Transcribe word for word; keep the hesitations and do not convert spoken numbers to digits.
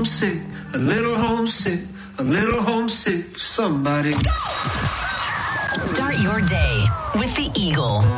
homesick, a little homesick, a little homesick for somebody. Start your day with the Eagle.